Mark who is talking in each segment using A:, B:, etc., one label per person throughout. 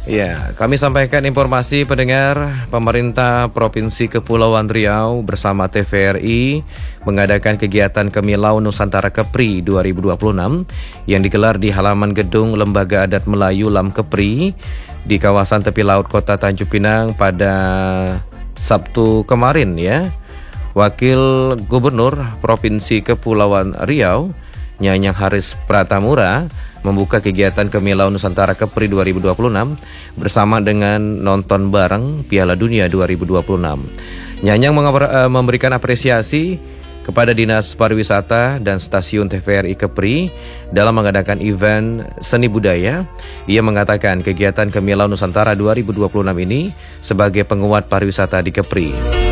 A: Ya, kami sampaikan informasi pendengar, pemerintah Provinsi Kepulauan Riau bersama TVRI mengadakan kegiatan Kemilau Nusantara Kepri 2026 yang digelar di halaman gedung Lembaga Adat Melayu Lam Kepri di kawasan tepi laut Kota Tanjung Pinang pada Sabtu kemarin ya. Wakil Gubernur Provinsi Kepulauan Riau, Nyanyang Haris Pratamura, membuka kegiatan Kemilau Nusantara Kepri 2026 bersama dengan nonton bareng Piala Dunia 2026. Nyanyang memberikan apresiasi kepada Dinas Pariwisata dan Stasiun TVRI Kepri dalam mengadakan event seni budaya. Ia mengatakan kegiatan Kemilau Nusantara 2026 ini sebagai penguat pariwisata di Kepri.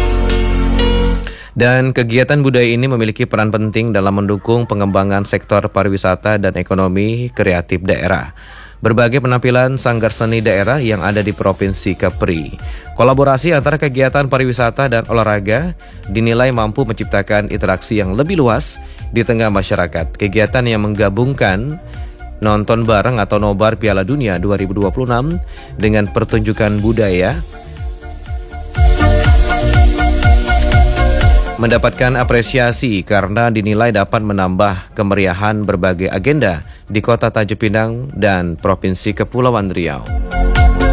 A: Dan kegiatan budaya ini memiliki peran penting dalam mendukung pengembangan sektor pariwisata dan ekonomi kreatif daerah. Berbagai penampilan sanggar seni daerah yang ada di Provinsi Kepri. Kolaborasi antara kegiatan pariwisata dan olahraga dinilai mampu menciptakan interaksi yang lebih luas di tengah masyarakat. Kegiatan yang menggabungkan nonton bareng atau nobar Piala Dunia 2026 dengan pertunjukan budaya mendapatkan apresiasi karena dinilai dapat menambah kemeriahan berbagai agenda di Kota Tanjung Pinang dan Provinsi Kepulauan Riau.